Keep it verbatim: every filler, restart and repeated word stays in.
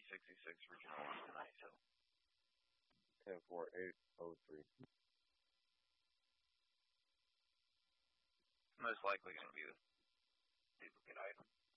sixty-six Regional one tonight, so. ten four eight oh three. Most likely going to be a duplicate item.